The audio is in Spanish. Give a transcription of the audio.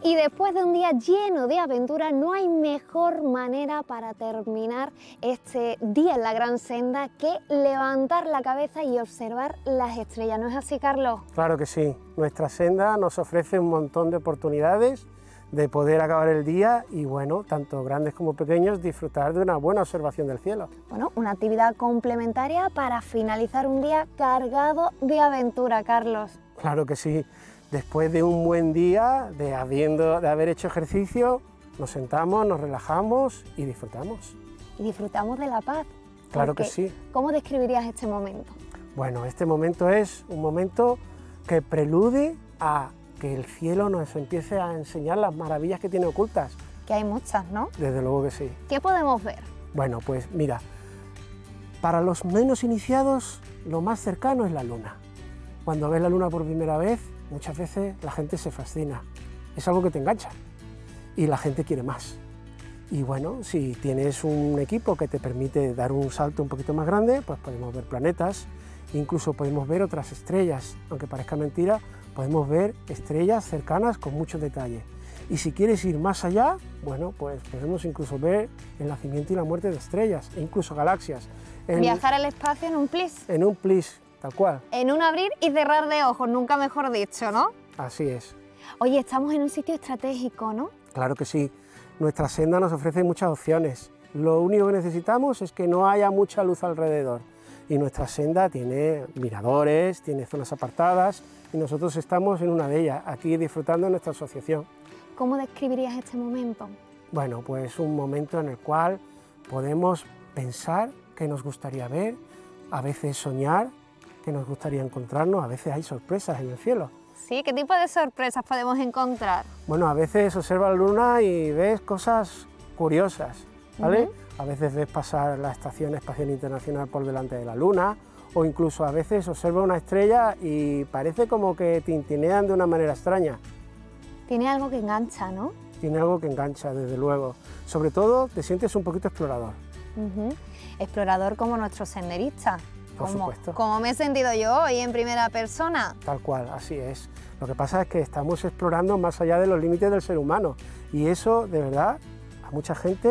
Y después de un día lleno de aventura, no hay mejor manera para terminar este día en la Gran Senda que levantar la cabeza y observar las estrellas. ¿No es así, Carlos? Claro que sí. Nuestra senda nos ofrece un montón de oportunidades de poder acabar el día y, bueno, tanto grandes como pequeños, disfrutar de una buena observación del cielo. Bueno, una actividad complementaria para finalizar un día cargado de aventura, Carlos. Claro que sí. Después de un buen día, de haber hecho ejercicio, nos sentamos, nos relajamos y disfrutamos. Y disfrutamos de la paz. Claro que sí. ¿Cómo describirías este momento? Bueno, este momento es un momento que prelude a que el cielo nos empiece a enseñar las maravillas que tiene ocultas. Que hay muchas, ¿no? Desde luego que sí. ¿Qué podemos ver? Bueno, pues mira, para los menos iniciados, lo más cercano es la luna. Cuando ves la luna por primera vez, muchas veces la gente se fascina. Es algo que te engancha y la gente quiere más. Y bueno, si tienes un equipo que te permite dar un salto un poquito más grande, pues podemos ver planetas, incluso podemos ver otras estrellas. Aunque parezca mentira, podemos ver estrellas cercanas con mucho detalle. Y si quieres ir más allá, bueno, pues podemos incluso ver el nacimiento y la muerte de estrellas, e incluso galaxias. Viajar al espacio en un plis. En un plis, tal cual. En un abrir y cerrar de ojos, nunca mejor dicho, ¿no? Así es. Oye, estamos en un sitio estratégico, ¿no? Claro que sí. Nuestra senda nos ofrece muchas opciones. Lo único que necesitamos es que no haya mucha luz alrededor. Y nuestra senda tiene miradores, tiene zonas apartadas y nosotros estamos en una de ellas, aquí disfrutando de nuestra asociación. ¿Cómo describirías este momento? Bueno, pues un momento en el cual podemos pensar qué nos gustaría ver, a veces soñar qué nos gustaría encontrarnos, a veces hay sorpresas en el cielo. Sí, ¿qué tipo de sorpresas podemos encontrar? Bueno, a veces observas la luna y ves cosas curiosas, ¿vale? A veces ves pasar la Estación Espacial Internacional por delante de la luna, o incluso a veces observas una estrella y parece como que tintinean de una manera extraña. Tiene algo que engancha, ¿no? Tiene algo que engancha, desde luego. Sobre todo, te sientes un poquito explorador. Explorador como nuestro senderista. Por supuesto. Como me he sentido yo hoy en primera persona. Tal cual, así es. Lo que pasa es que estamos explorando más allá de los límites del ser humano y eso, de verdad, a mucha gente